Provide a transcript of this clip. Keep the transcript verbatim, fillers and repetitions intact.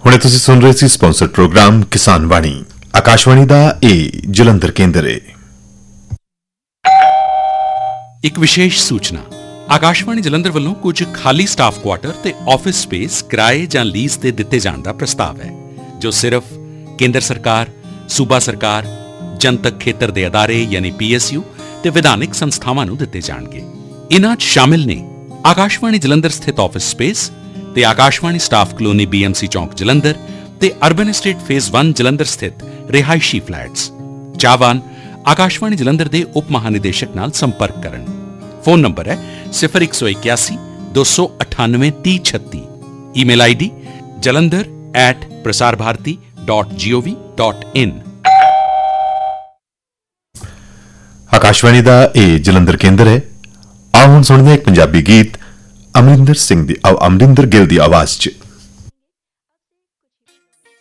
ਹੁਣੇ ਤੁਸੀਂ ਸੁਣ ਰਹੇ ਸੀ ਸਪਾਂਸਰਡ ਪ੍ਰੋਗਰਾਮ ਕਿਸਾਨ ਵਾਣੀ ਆਕਾਸ਼ਵਾਣੀ ਦਾ ਇਹ ਜਲੰਧਰ ਕੇਂਦਰ ਹੈ। ਇੱਕ ਵਿਸ਼ੇਸ਼ ਸੂਚਨਾ ਆਕਾਸ਼ਵਾਣੀ ਜਲੰਧਰ ਵੱਲੋਂ ਕੁਝ ਖਾਲੀ ਸਟਾਫ ਕੁਆਟਰ ਤੇ ਆਫਿਸ ਸਪੇਸ ਕਿਰਾਏ ਜਾਂ ਲੀਜ਼ ਤੇ ਦਿੱਤੇ ਜਾਣ ਦਾ ਪ੍ਰਸਤਾਵ ਹੈ, ਜੋ ਸਿਰਫ ਕੇਂਦਰ ਸਰਕਾਰ, ਸੂਬਾ ਸਰਕਾਰ, ਜਨਤਕ ਖੇਤਰ ਦੇ ਅਦਾਰੇ ਯਾਨੀ ਪੀ ਐਸ ਯੂ ਤੇ ਵਿਧਾਨਿਕ ਸੰਸਥਾਵਾਂ ਨੂੰ ਦਿੱਤੇ ਜਾਣਗੇ। ਇਨ੍ਹਾਂ 'ਚ ਸ਼ਾਮਿਲ ਨੇ ਆਕਾਸ਼ਵਾਣੀ ਜਲੰਧਰ ਸਥਿਤ ਆਫਿਸ ਸਪੇਸ ਤੇ Akashvani staff colony B M C ਚੌਂਕ ਜਲੰਧਰ ਤੇ ਅਰਬਨ ਐਸਟੇਟ ਫੇਜ਼ ਇੱਕ ਜਲੰਧਰ ਸਥਿਤ ਰਿਹਾਇਸ਼ੀ ਫਲੈਟਸ। ਚਾਹਵਾਨ ਆਕਾਸ਼ਵਾਣੀ ਜਲੰਧਰ ਦੇ ਉਪ ਮਹਾਨਿਦੇਸ਼ਕ ਨਾਲ ਸੰਪਰਕ ਕਰਨ। ਫੋਨ ਨੰਬਰ ਹੈ ਸਿਫਰ ਇੱਕ ਸੌ ਇਕਿਆਸੀ ਦੋ ਸੌ ਅਠਾਨਵੇਂ ਤੀਹ ਛੱਤੀ। Email I D jalandhar at prasarbharati dot gov dot in। Akashvani ਦਾ ਇਹ ਜਲੰਧਰ ਕੇਂਦਰ ਹੈ। ਆਓ ਹੁਣ ਸੁਣਦੇ ਹਾਂ ਇੱਕ ਪੰਜਾਬੀ ਗੀਤ ਅਮਰਿੰਦਰ ਸਿੰਘ ਦੀ ਅਮਰਿੰਦਰ ਗਿੱਲ ਦੀ ਆਵਾਜ਼ 'ਚ।